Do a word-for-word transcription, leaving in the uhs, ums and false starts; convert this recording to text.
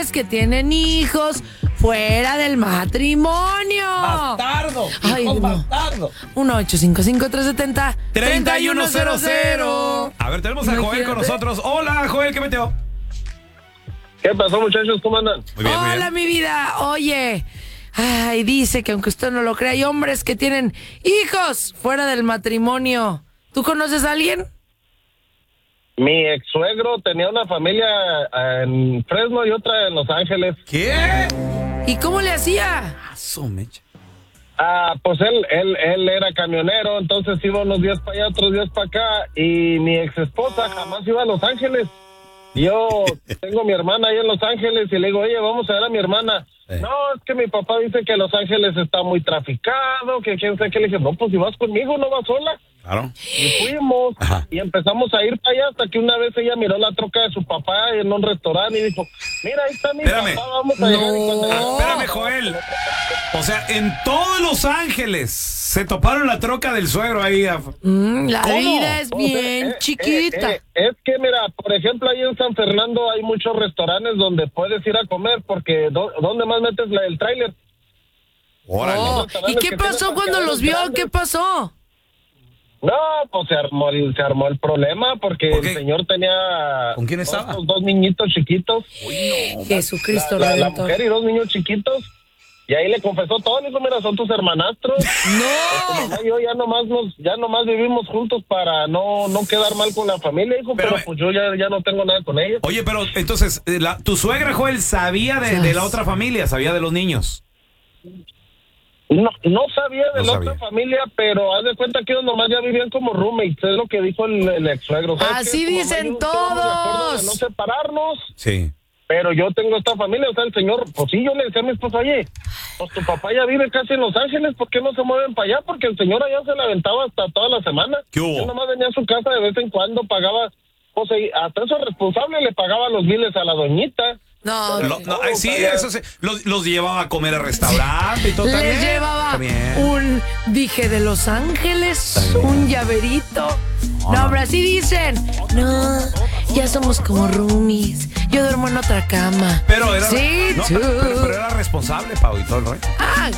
hombres que tienen hijos fuera del matrimonio. Bastardo. Ay, Hijos no. bastardo. uno ocho cinco cinco, tres siete cero, tres uno cero cero. A ver, tenemos a Joel con nosotros. Hola, Joel, ¿qué metió? ¿Qué pasó, muchachos? ¿Cómo andan? Muy bien, muy Hola, bien. mi vida. Oye, ay, dice que aunque usted no lo crea, hay hombres que tienen hijos fuera del matrimonio. ¿Tú conoces a alguien? Mi ex suegro tenía una familia en Fresno y otra en Los Ángeles. ¿Qué? ¿Y cómo le hacía? Paso, mecha. Ah, pues él, él, él era camionero, entonces iba unos días para allá, otros días para acá, y mi ex esposa jamás iba a Los Ángeles. Yo tengo a mi hermana ahí en Los Ángeles y le digo, oye, vamos a ver a mi hermana. Eh. No, es que mi papá dice que Los Ángeles está muy traficado, que quién sabe qué. Le dije, no, pues si vas conmigo, no vas sola. Claro. Y fuimos, Ajá. y empezamos a ir para allá hasta que una vez ella miró la troca de su papá en un restaurante y dijo, mira, ahí está mi Espérame. papá, vamos a llegar. Y cuando- Ah, espérame, Joel. O sea, en todos Los Ángeles se toparon la troca del suegro ahí. a- Mm, la ¿Cómo? vida es O sea, bien eh, chiquita. eh, eh, es que, mira, por ejemplo, ahí en San Fernando hay muchos restaurantes donde puedes ir a comer, porque do- ¿dónde más metes la, el tráiler? Órale. Oh, restaurantes ¿y qué que pasó tienen cuando los vio? parqueaderos ¿Qué pasó? No, pues se armó el, se armó el problema porque ¿Por qué? el señor tenía ¿Con quién dos- estaba? Dos, dos niñitos chiquitos, Jesucristo la, la Redentor. mujer y dos niños chiquitos, y ahí le confesó todo, le dijo, mira, son tus hermanastros. Tu mamá y yo ya nomás nos, ya nomás vivimos juntos para no, no quedar mal con la familia, hijo, pero, Pero- pues yo ya, ya no tengo nada con ellos. Oye, pero entonces, eh, la- tu suegra, Joel, sabía de, de la otra familia, sabía de los niños. No, no sabía de No la sabía. otra familia, pero haz de cuenta que ellos nomás ya vivían como roommates, es lo que dijo el, el ex suegro. Así dicen todos. No separarnos, Sí. pero yo tengo esta familia, o sea, el señor, pues sí, yo le decía a mi esposa, oye, pues tu papá ya vive casi en Los Ángeles, ¿por qué no se mueven para allá? Porque el señor allá se la aventaba hasta toda la semana. ¿Qué hubo? Él nomás venía a su casa de vez en cuando, pagaba, pues eh, hasta eso responsable le pagaba los biles a la doñita. No, Lo- no, ay, sí, eso sí. Los, los llevaba a comer al restaurante y todo. está les bien, llevaba está bien. un dije de Los Ángeles, un llaverito. No, pero así dicen. No, ya somos como roomies. Yo duermo en otra cama. Pero era, Sí, no, tú. pero, pero- pero era responsable, Pau, y todo el rollo. Ah,